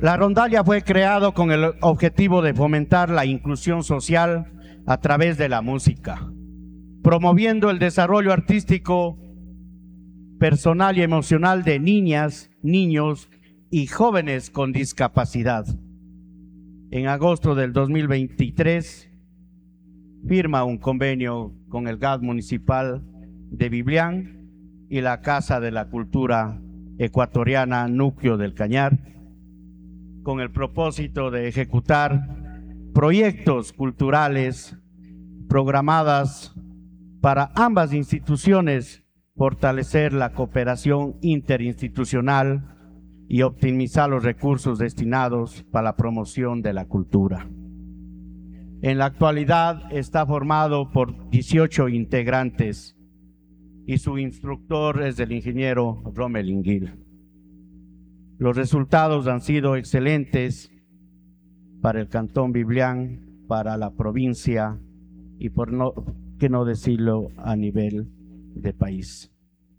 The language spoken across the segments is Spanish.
La rondalla fue creado con el objetivo de fomentar la inclusión social a través de la música, promoviendo el desarrollo artístico, personal y emocional de niñas, niños y jóvenes con discapacidad. En agosto del 2023 firma un convenio con el GAD municipal de Biblián y la Casa de la Cultura Ecuatoriana Núcleo del Cañar, con el propósito de ejecutar proyectos culturales programadas para ambas instituciones, fortalecer la cooperación interinstitucional y optimizar los recursos destinados para la promoción de la cultura. En la actualidad está formado por 18 integrantes y su instructor es el ingeniero Rommel Inguil. Los resultados han sido excelentes para el Cantón Biblián, para la provincia y por qué no decirlo a nivel de país.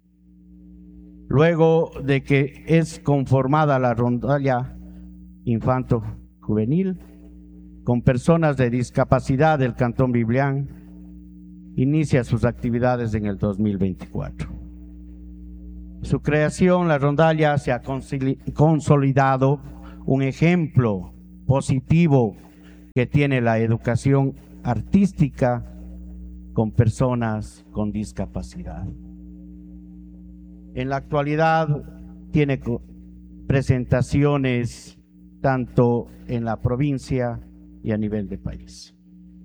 Luego de que es conformada la rondalla infanto-juvenil con personas de discapacidad del Cantón Biblián, inicia sus actividades en el 2024. Su creación, la rondalla, se ha consolidado un ejemplo positivo que tiene la educación artística con personas con discapacidad. En la actualidad tiene presentaciones tanto en la provincia y a nivel de país.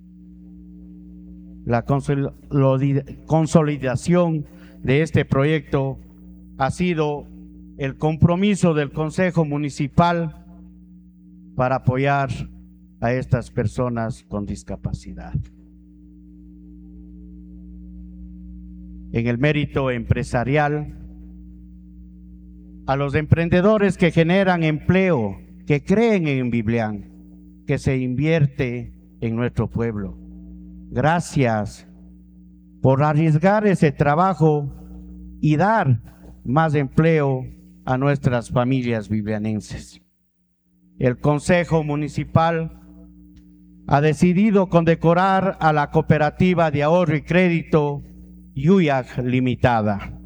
La consolidación de este proyecto ha sido el compromiso del Consejo Municipal para apoyar a estas personas con discapacidad. En el mérito empresarial, a los emprendedores que generan empleo, que creen en Biblián, que se invierte en nuestro pueblo. Gracias por arriesgar ese trabajo y dar más empleo a nuestras familias biblianenses. El Consejo Municipal ha decidido condecorar a la Cooperativa de Ahorro y Crédito Yuyak Limitada